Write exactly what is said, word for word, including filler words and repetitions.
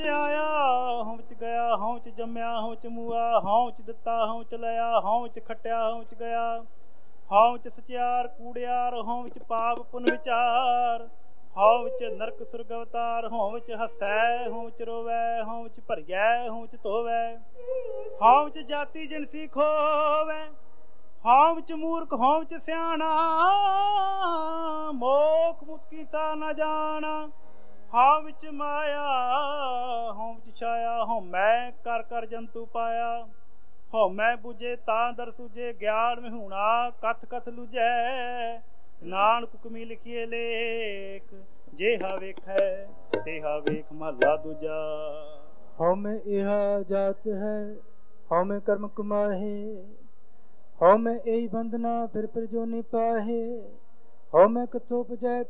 ਆਇਆ ਹਉ ਵਿੱਚ ਗਿਆ, ਹਉ ਵਿੱਚ ਜੰਮਿਆ, ਹਉ ਵਿੱਚ ਮੂਆ, ਹਉ ਵਿੱਚ ਦਿੱਤਾ, ਹਉ ਵਿੱਚ ਲਿਆ, ਹਉ ਵਿੱਚ ਖੱਟਿਆ, ਹਉ ਵਿੱਚ ਗਿਆ, ਹਉ ਵਿੱਚ ਸਚਿਆਰ ਕੂੜਿਆਰ, ਹਉ ਵਿੱਚ ਪਾਪ ਪੁੰਨ ਵਿਚਾਰ, ਹਉ ਵਿੱਚ ਨਰਕ ਸੁਰਗ ਅਵਤਾਰ, ਹਉ ਵਿੱਚ ਹੱਸੈ, ਹਉ ਵਿੱਚ ਰੋਵੈ, ਹਉ ਵਿੱਚ ਭਰੀਐ, ਹਉ ਵਿੱਚ ਧੋਵੈ, ਹਉ ਵਿੱਚ ਜਾਤੀ ਜਿਣਸੀ ਖੋਵੈ, ਹਉ ਵਿੱਚ ਮੂਰਖ, ਹਉ ਵਿੱਚ ਸਿਆਣਾ, ਮੋਖ ਮੁਕਤੀ ਤਾ ਨਾ ਜਾਣਾ, ਹਉ ਵਿੱਚ ਮਾਇਆ, ਹਉ ਵਿੱਚ ਛਾਇਆ, ਹਉਮੈ ਕਰ ਕਰ ਜੰਤੂ ਪਾਇਆ, ਹਉਮੈ ਬੁਝੇ ਤਾਂ ਦਰ ਸੂਝੇ, ਗਿਆਨ ਵਿਹੂਣਾ ਕਥ ਕਥ ਲੁਝੈ, ਨਾਨਕ ਹੁਕਮੀ ਲਿਖੀਏ ਲੇਖ, ਜੇਹਾ ਵੇਖੈ ਤੇਹਾ ਵੇਖ ਮਹਲਾ ਦੂਜਾ। ਹਉਮੈ ਇਹਾ ਜਾਤ ਹੈ, ਹਉਮੈ ਕਰਮ ਕਮਾਹੇ, ਹਉਮੈ ਇਹੀ ਬੰਧਨਾ ਫਿਰ ਫਿਰ ਜੋਨੀ ਪਾਹੇ, ਹਉਮੈ ਕਥੋਂ ਉਪਜੈ